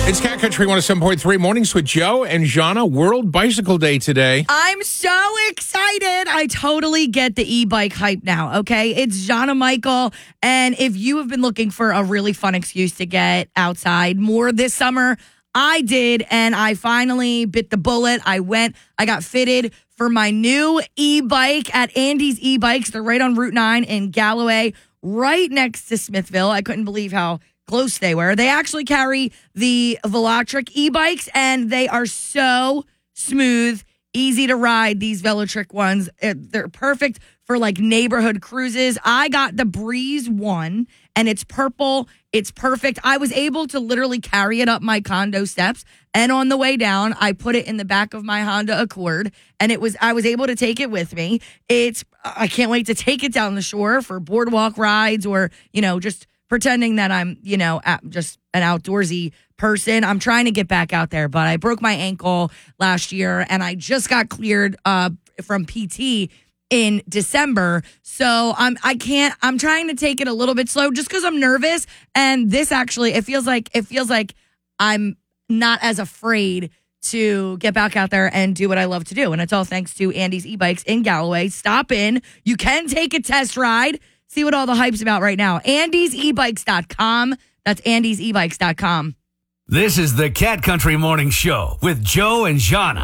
It's Cat Country 107.3 Mornings with Joe and Jana. World Bicycle Day today. I'm so excited. I totally get the e-bike hype now, okay? It's Jana Michael, and if you have been looking for a really fun excuse to get outside more this summer, I did, and I finally bit the bullet. I got fitted for my new e-bike at Andy's E-Bikes. They're right on Route 9 in Galloway, right next to Smithville. I couldn't believe how close they were. They actually carry the Velotric e-bikes, and they are so smooth, easy to ride, these Velotric ones. They're perfect for like neighborhood cruises. I got the Breeze one, and it's purple. It's perfect. I was able to literally carry it up my condo steps, and on the way down, I put it in the back of my Honda Accord, and I was able to take it with me. I can't wait to take it down the shore for boardwalk rides or, just pretending that I'm, just an outdoorsy person. I'm trying to get back out there, but I broke my ankle last year, and I just got cleared from PT in December. So I'm trying to take it a little bit slow just because I'm nervous. And this actually, it feels like I'm not as afraid to get back out there and do what I love to do. And it's all thanks to Andy's E-Bikes in Galloway. Stop in. You can take a test ride. See what all the hype's about right now. AndysEbikes.com. That's AndysEbikes.com. This is the Cat Country Morning Show with Joe and Jana.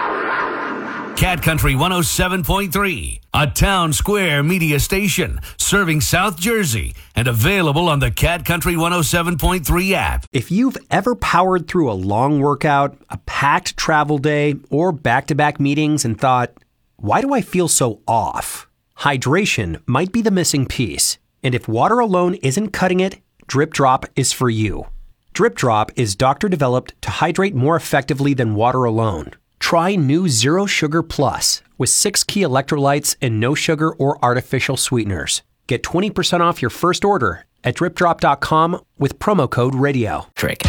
Cat Country 107.3, a Town Square media station serving South Jersey and available on the Cat Country 107.3 app. If you've ever powered through a long workout, a packed travel day, or back-to-back meetings and thought, why do I feel so off? Hydration might be the missing piece, and if water alone isn't cutting it, Drip Drop is for you. Drip Drop is doctor-developed to hydrate more effectively than water alone. Try new Zero Sugar Plus with 6 key electrolytes and no sugar or artificial sweeteners. Get 20% off your first order at dripdrop.com with promo code RADIO. Trick.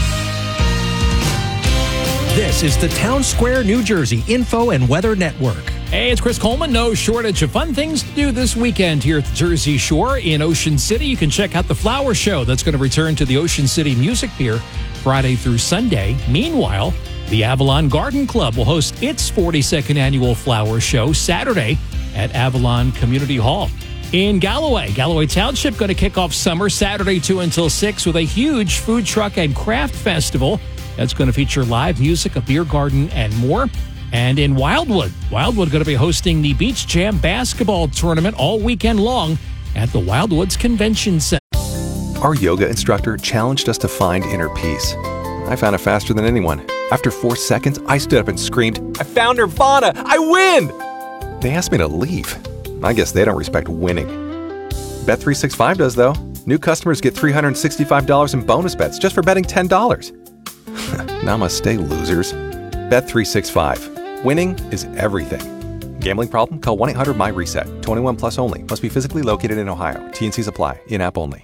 This is the Town Square, New Jersey Info and Weather Network. Hey, it's Chris Coleman. No shortage of fun things to do this weekend here at the Jersey Shore in Ocean City. You can check out the Flower Show that's going to return to the Ocean City Music Pier Friday through Sunday. Meanwhile, the Avalon Garden Club will host its 42nd annual Flower Show Saturday at Avalon Community Hall. In Galloway Township going to kick off summer Saturday 2 until 6 with a huge food truck and craft festival that's going to feature live music, a beer garden, and more. And in Wildwood going to be hosting the Beach Jam basketball tournament all weekend long at the Wildwoods Convention Center. Our yoga instructor challenged us to find inner peace. I found it faster than anyone. After 4 seconds, I stood up and screamed, "I found Nirvana! I win!" They asked me to leave. I guess they don't respect winning. Bet365 does, though. New customers get $365 in bonus bets just for betting $10. Namaste, losers. Bet365. Winning is everything. Gambling problem? Call 1-800-MY-RESET. 21 plus only. Must be physically located in Ohio. T&Cs apply. In-app only.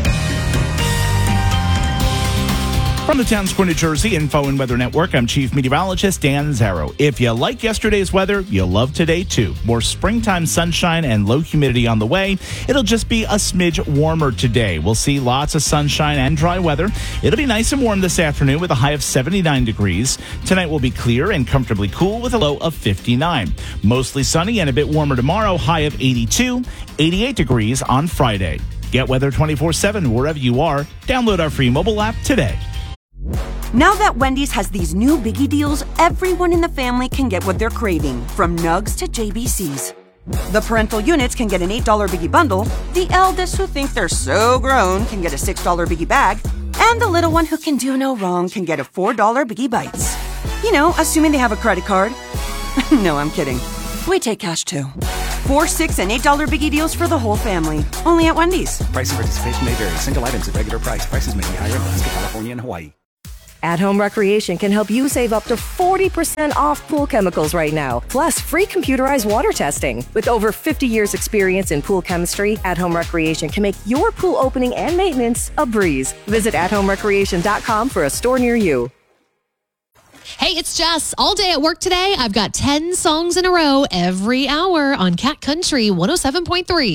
From the Town Square, New Jersey Info and Weather Network, I'm Chief Meteorologist Dan Zarrow. If you like yesterday's weather, you'll love today too. More springtime sunshine and low humidity on the way. It'll just be a smidge warmer today. We'll see lots of sunshine and dry weather. It'll be nice and warm this afternoon with a high of 79 degrees. Tonight will be clear and comfortably cool with a low of 59. Mostly sunny and a bit warmer tomorrow, high of 82, 88 degrees on Friday. Get weather 24/7 wherever you are. Download our free mobile app today. Now that Wendy's has these new biggie deals, everyone in the family can get what they're craving, from nugs to JBCs. The parental units can get an $8 biggie bundle, the eldest who think they're so grown can get a $6 biggie bag, and the little one who can do no wrong can get a $4 biggie bites. Assuming they have a credit card. No, I'm kidding. We take cash too. 4, 6, and $8 biggie deals for the whole family. Only at Wendy's. Price and participation may vary. Single items at regular price. Prices may be higher in Alaska, California, and Hawaii. At-Home Recreation can help you save up to 40% off pool chemicals right now, plus free computerized water testing. With over 50 years experience in pool chemistry, At-Home Recreation can make your pool opening and maintenance a breeze. Visit athomerecreation.com for a store near you. Hey, it's Jess. All day at work today, I've got 10 songs in a row every hour on Cat Country 107.3.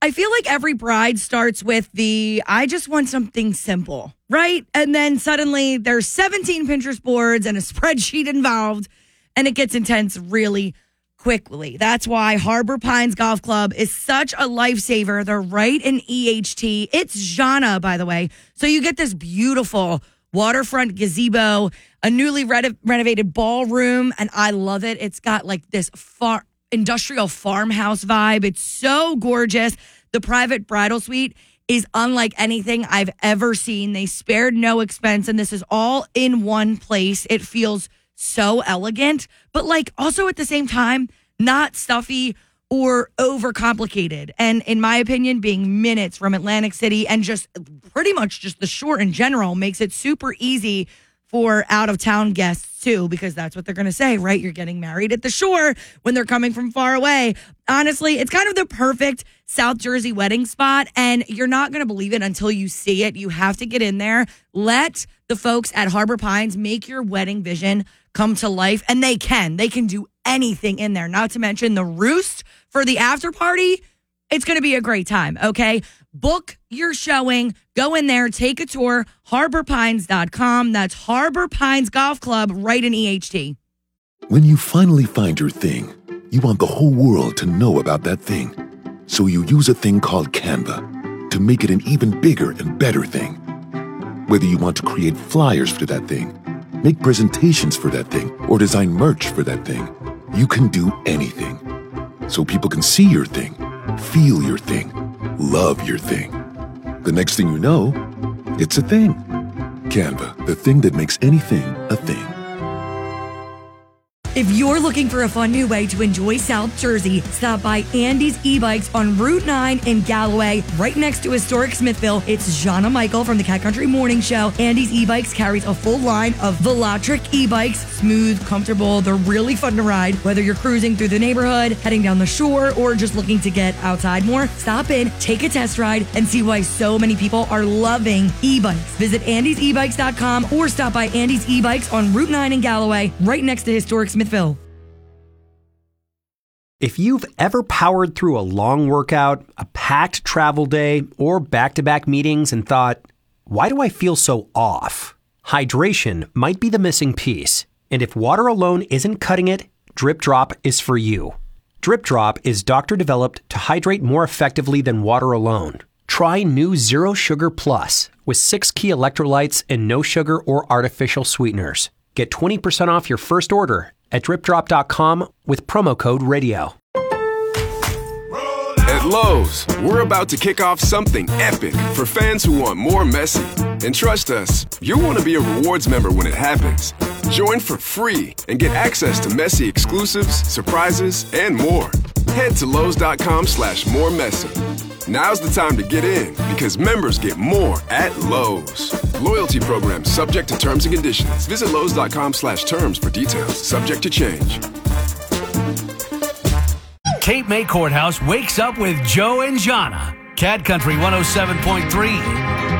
I feel like every bride starts with I just want something simple, right? And then suddenly there's 17 Pinterest boards and a spreadsheet involved, and it gets intense really quickly. That's why Harbor Pines Golf Club is such a lifesaver. They're right in EHT. It's Jana, by the way. So you get this beautiful waterfront gazebo, a newly renovated ballroom, and I love it. It's got like this industrial farmhouse vibe. It's so gorgeous. The private bridal suite is unlike anything I've ever seen. They spared no expense, and this is all in one place. It feels so elegant, but like also at the same time, not stuffy or overcomplicated. And in my opinion, being minutes from Atlantic City and just pretty much just the shore in general makes it super easy for out-of-town guests, too, because that's what they're going to say, right? You're getting married at the shore when they're coming from far away. Honestly, it's kind of the perfect South Jersey wedding spot, and you're not going to believe it until you see it. You have to get in there. Let the folks at Harbor Pines make your wedding vision come to life, and they can. They can do anything in there, not to mention the roost for the after party. It's going to be a great time, okay? Book your showing. Go in there, take a tour, harborpines.com. That's Harbor Pines Golf Club right in EHT. When you finally find your thing, you want the whole world to know about that thing. So you use a thing called Canva to make it an even bigger and better thing. Whether you want to create flyers for that thing, make presentations for that thing, or design merch for that thing, you can do anything. So people can see your thing, feel your thing, love your thing. The next thing you know, it's a thing. Canva, the thing that makes anything a thing. If you're looking for a fun new way to enjoy South Jersey, stop by Andy's E-Bikes on Route 9 in Galloway, right next to historic Smithville. It's Jana Michael from the Cat Country Morning Show. Andy's E-Bikes carries a full line of Velotric e-bikes, smooth, comfortable. They're really fun to ride. Whether you're cruising through the neighborhood, heading down the shore, or just looking to get outside more, stop in, take a test ride, and see why so many people are loving e-bikes. Visit andysebikes.com or stop by Andy's E-Bikes on Route 9 in Galloway, right next to historic Smithville. If you've ever powered through a long workout, a packed travel day, or back-to-back meetings and thought, why do I feel so off? Hydration might be the missing piece. And if water alone isn't cutting it, Drip Drop is for you. Drip Drop is doctor-developed to hydrate more effectively than water alone. Try new Zero Sugar Plus with 6 key electrolytes and no sugar or artificial sweeteners. Get 20% off your first order at dripdrop.com with promo code radio. At Lowe's, we're about to kick off something epic for fans who want more Messi. And trust us, you'll want to be a rewards member when it happens. Join for free and get access to Messi exclusives, surprises, and more. Head to Lowe's.com/moremessy. Now's the time to get in because members get more at Lowe's. Loyalty program subject to terms and conditions. Visit Lowe's.com/terms for details. Subject to change. Cape May Courthouse wakes up with Joe and Jana. Cat Country 107.3.